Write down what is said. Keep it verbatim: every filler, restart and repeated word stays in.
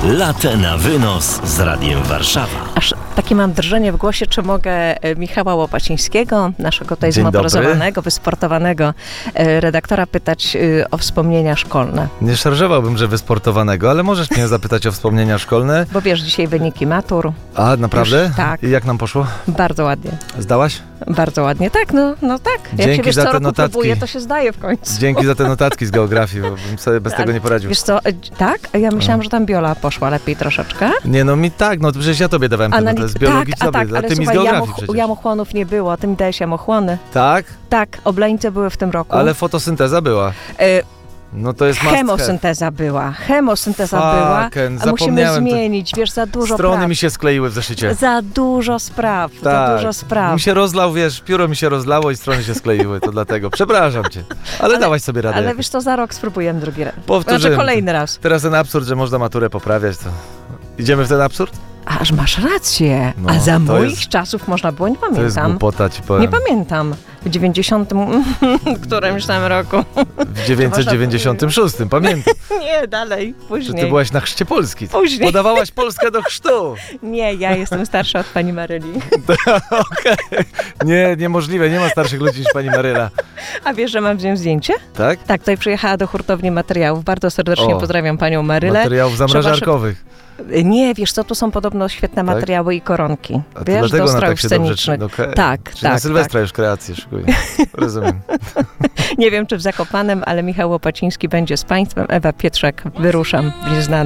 Latę na wynos z Radiem Warszawa. Aż takie mam drżenie w głosie, czy mogę Michała Łopacińskiego, naszego tutaj Dzień zmotoryzowanego, wysportowanego redaktora, pytać o wspomnienia szkolne. Nie szarżowałbym, że wysportowanego, ale możesz mnie zapytać o wspomnienia szkolne. Bo wiesz, dzisiaj wyniki matur. A, naprawdę? Już, tak. I jak nam poszło? Bardzo ładnie. Zdałaś? Bardzo ładnie. Tak, no, no tak. Jak Dzięki się wiesz, za co te roku notatki. próbuje, to się zdaje w końcu. Dzięki za te notatki z geografii, bo bym sobie bez tego nie poradził. Wiesz co, tak? A ja myślałam, że tam Biola poszła lepiej troszeczkę. Nie, no mi tak, no przecież ja tobie dawałem ten test z biologii, tak, a tak, a ale ty mi z słuchaj, geografii jamoch- przecież. jamochłonów nie było, ty mi dałeś jamochłony. Tak? Tak, obleńce były w tym roku. Ale fotosynteza była. E, No to jest must have. Chemosynteza była, chemosynteza była, Fucken, a musimy zapomniałem to. zmienić, wiesz, za dużo Strony praw. mi się skleiły w zeszycie. Za dużo spraw, za Tak. dużo spraw. Mi się rozlał, wiesz, pióro mi się rozlało i strony się skleiły, to dlatego. Przepraszam cię. Ale, Ale- dałaś sobie radę. Ale jakoś. wiesz co, za rok spróbujemy drugi raz. Powtórzymy. Znaczy kolejny raz. Teraz ten absurd, że można maturę poprawiać, to... Idziemy w ten absurd? Aż masz rację, No, a za to moich jest- czasów można było, nie To jest pamiętam. głupota, ci powiem. Nie pamiętam. W dziewięćdziesiątym którymś tam roku. W dziewięćset dziewięćdziesiątym szóstym, pamiętam. Nie, dalej, Że później. ty byłaś na chrzcie Polski. Później. Podawałaś Polskę do chrztu. Nie, ja jestem starsza od pani Maryli. Okej. Nie, niemożliwe, nie ma starszych ludzi niż pani Maryla. A wiesz, że mam z nią zdjęcie? Tak? Tak, tutaj przyjechała do hurtowni materiałów. Bardzo serdecznie O, pozdrawiam panią Marylę. Materiałów zamrażarkowych. Nie, wiesz co, tu są podobno świetne Tak? materiały i koronki. A to Wiesz, dlatego do ona strojów tak się dobrze scenicznych. trzyma. Okay. Tak, Czyli tak, na Sylwestra tak. już kreację szykuje. Rozumiem. Nie wiem, czy w Zakopanem, ale Michał Łopaciński będzie z państwem. Ewa Pietrzak, wyruszam w nieznane.